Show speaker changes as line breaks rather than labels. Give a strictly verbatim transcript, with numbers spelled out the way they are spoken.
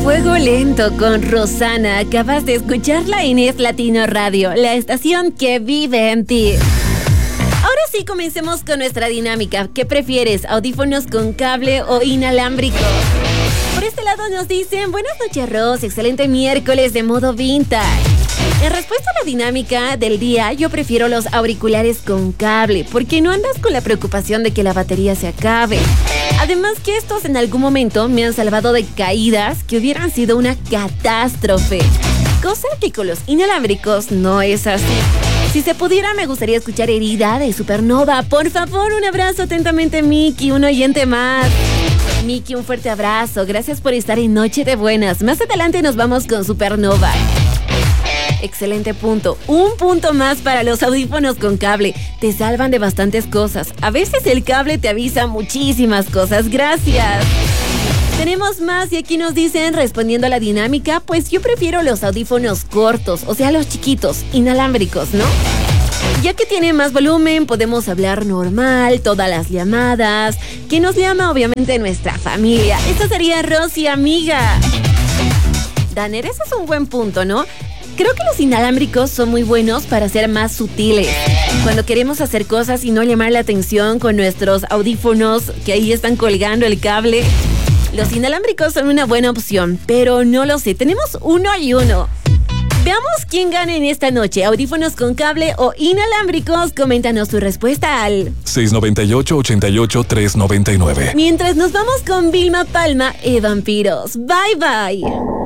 Fuego Lento con Rosana. Acabas de escucharla en Es Latino Radio, la estación que vive en ti. Ahora sí, comencemos con nuestra dinámica. ¿Qué prefieres, audífonos con cable o inalámbricos? Por este lado nos dicen: buenas noches, Ros, excelente miércoles de modo vintage. En respuesta a la dinámica del día, yo prefiero los auriculares con cable, porque no andas con la preocupación de que la batería se acabe. Además que estos en algún momento me han salvado de caídas que hubieran sido una catástrofe. Cosa que con los inalámbricos no es así. Si se pudiera, me gustaría escuchar Herida de Supernova. Por favor, un abrazo atentamente, Miki, un oyente más. Miki, un fuerte abrazo. Gracias por estar en Noche de Buenas. Más adelante nos vamos con Supernova. Excelente punto. Un punto más para los audífonos con cable. Te salvan de bastantes cosas. A veces el cable te avisa muchísimas cosas. Gracias. Tenemos más y aquí nos dicen, respondiendo a la dinámica, pues yo prefiero los audífonos cortos, o sea, los chiquitos, inalámbricos, ¿no? Ya que tiene más volumen, podemos hablar normal, todas las llamadas, que nos llama obviamente nuestra familia. Esta sería Rosy, amiga. Daner, ese es un buen punto, ¿no? Creo que los inalámbricos son muy buenos para ser más sutiles. Cuando queremos hacer cosas y no llamar la atención con nuestros audífonos que ahí están colgando el cable, los inalámbricos son una buena opción, pero no lo sé. Tenemos uno y uno. Veamos quién gana en esta noche. Audífonos con cable o inalámbricos. Coméntanos tu respuesta al
seis nueve ocho, ochenta y ocho, tres noventa y nueve.
Mientras nos vamos con Vilma Palma y Vampiros. Bye bye.